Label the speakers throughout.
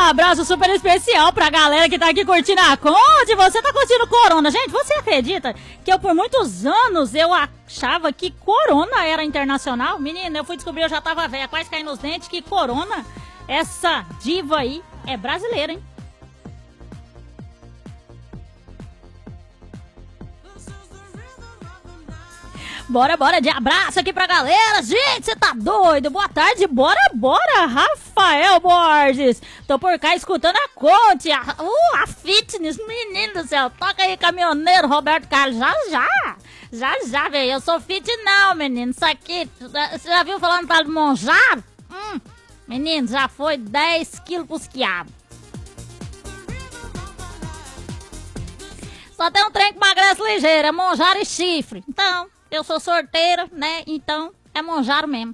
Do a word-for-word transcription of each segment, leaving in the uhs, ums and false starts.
Speaker 1: abraço super especial pra galera que tá aqui curtindo a Conde. Você tá curtindo Corona. Gente, você acredita que eu por muitos anos eu achava que Corona era internacional? Menina, eu fui descobrir, eu já tava velha, quase caindo nos dentes, que Corona, essa diva aí, é brasileira, hein? Bora, bora, de abraço aqui pra galera. Gente, você tá doido? Boa tarde, bora, bora. Rafael Borges. Tô por cá escutando a Conte. A, uh, a fitness, menino do céu. Toca aí, caminhoneiro Roberto Carlos. Já, já. Já, já, velho. Eu sou fit não, menino. Isso aqui, você já viu falando para monjar? Hum, menino, já foi dez quilos pros quiabos. Só tem um trem que emagrece ligeiro, é monjar e chifre. Então... eu sou sorteira, né? Então é monjaro mesmo.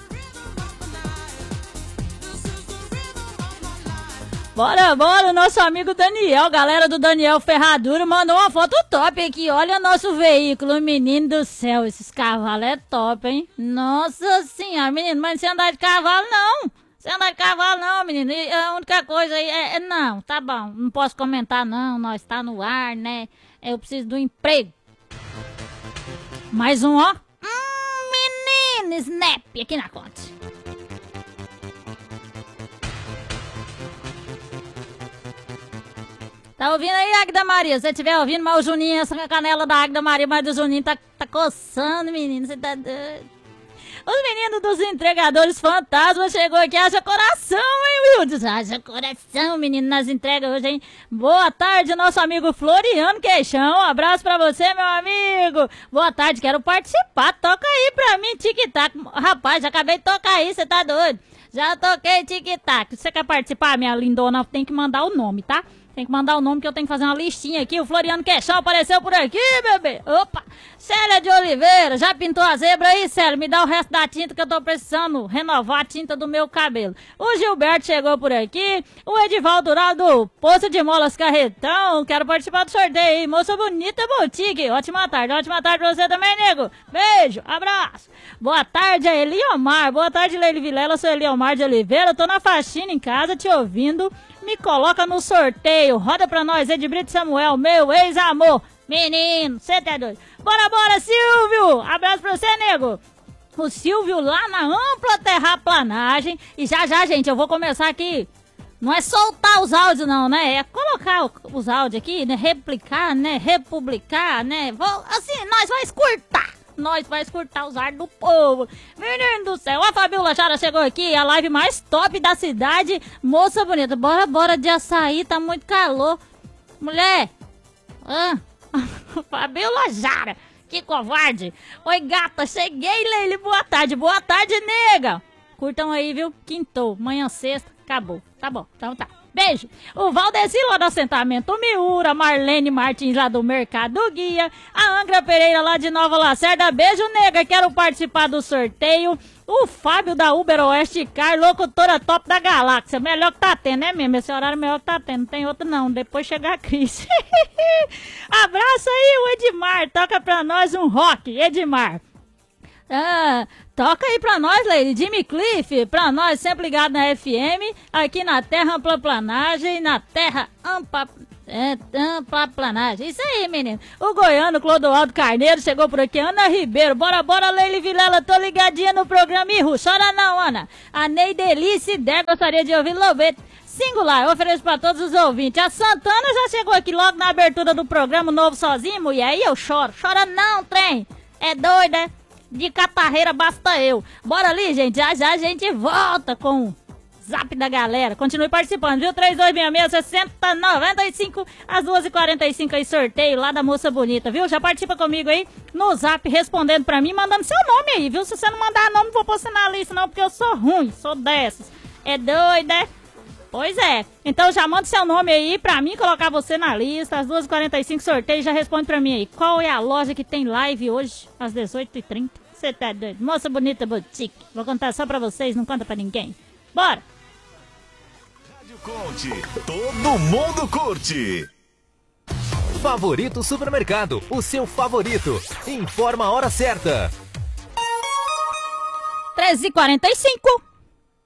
Speaker 1: Bora, bora, nosso amigo Daniel, galera do Daniel Ferradura, mandou uma foto top aqui. Olha o nosso veículo, menino do céu. Esses cavalos é top, hein? Nossa senhora, menino, mas você andar de cavalo não. Você andar de cavalo não, menino. A única coisa aí é, é não, tá bom. Não posso comentar não, nós tá no ar, né? Eu preciso do emprego. Mais um, ó. Hum, menino, Snap aqui na Conte. Tá ouvindo aí, Águida Maria? Se você estiver ouvindo, mas o Juninho, essa canela da Águida Maria, mas do Juninho tá, tá coçando, menino. Você tá doido. Os meninos dos entregadores fantasmas chegou aqui, haja coração, hein, Wildes? Haja coração, menino, nas entregas hoje, hein? Boa tarde, nosso amigo Floriano Queixão. Um abraço pra você, meu amigo. Boa tarde, quero participar. Toca aí pra mim, tic-tac. Rapaz, já acabei de tocar aí, você tá doido? Já toquei tic-tac. Se você quer participar, minha lindona, tem que mandar o nome, tá? Tem que mandar o nome que eu tenho que fazer uma listinha aqui. O Floriano Queixão apareceu por aqui, bebê. Opa! Célia de Oliveira, já pintou a zebra aí, Célia? Me dá o resto da tinta que eu tô precisando renovar a tinta do meu cabelo. O Gilberto chegou por aqui. O Edivaldo lá do Poço de Molas Carretão. Quero participar do sorteio aí. Moça bonita, boutique. Ótima tarde, ótima tarde pra você também, nego. Beijo, abraço. Boa tarde, a Eliomar. Boa tarde, Leile Vilela. Eu sou Eliomar de Oliveira. Eu tô na faxina em casa te ouvindo. Me coloca no sorteio. Roda pra nós, Edbrito Samuel, meu ex-amor. Menino, você tá doido. Bora, bora, Silvio. Abraço pra você, nego. O Silvio lá na ampla terraplanagem. E já, já, gente, eu vou começar aqui. Não é soltar os áudios, não, né? É colocar os áudios aqui, né? Replicar, né? Republicar, né? Vou, assim, nós vamos escutar. Nós vai escutar os ar do povo. Menino do céu, a Fabiola Chara chegou aqui, a live mais top da cidade. Moça bonita, bora, bora de açaí, tá muito calor. Mulher, ah, Fabiola Jara, que covarde. Oi, gata, cheguei, Leile, boa tarde, boa tarde, nega. Curtam aí, viu? Quintou, manhã sexta, acabou. Tá bom, então tá. Beijo. O Valdeci lá do assentamento Miura, Marlene Martins lá do Mercado Guia, a Angra Pereira lá de Nova Lacerda. Beijo, nega, quero participar do sorteio. O Fábio da Uber Oeste Car, locutora top da galáxia. Melhor que tá tendo, né mesmo? Esse horário melhor que tá tendo, não tem outro não. Depois chega a Cris. Abraço aí, o Edmar. Toca pra nós um rock, Edmar. Ah, toca aí pra nós, Leire, Jimmy Cliff, pra nós, sempre ligado na F M, aqui na Terra Ampla Planagem, na Terra Ampla, é, Ampla Planagem, isso aí, menino. O goiano Clodoaldo Carneiro chegou por aqui, Ana Ribeiro, bora, bora, Leile Vilela, tô ligadinha no programa, Iru, chora não, Ana. A Neidelice Der, gostaria de ouvir Lobeto. Singular, eu ofereço pra todos os ouvintes. A Santana já chegou aqui logo na abertura do programa Novo Sozinho, mulher, aí eu choro, chora não, trem, é doida, é? De catarreira basta eu. Bora ali, gente. Já já a gente volta com o zap da galera. Continue participando, viu? três dois seis seis, seis zero nove cinco. Às duas e quarenta e cinco aí, sorteio lá da moça bonita, viu? Já participa comigo aí no zap, respondendo pra mim, mandando seu nome aí, viu? Se você não mandar nome, não vou pôr você na lista, não, porque eu sou ruim. Sou dessas. É doida, é? Pois é. Então já manda seu nome aí pra mim colocar você na lista. Às duas e quarenta e cinco, sorteio. Já responde pra mim aí. Qual é a loja que tem live hoje às dezoito e trinta? Você tá doido? Moça bonita boutique. Vou contar só pra vocês, não conta pra ninguém. Bora!
Speaker 2: Rádio Conte. Todo mundo curte. Favorito Supermercado. O seu favorito. Informa a hora certa.
Speaker 1: treze e quarenta e cinco.